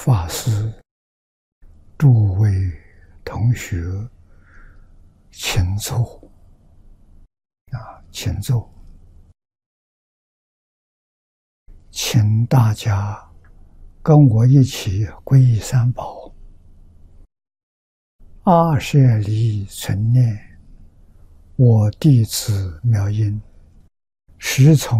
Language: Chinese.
法师、诸位同学，请坐。请坐。请大家跟我一起皈依三宝，阿舍离存念，我弟子妙音，时从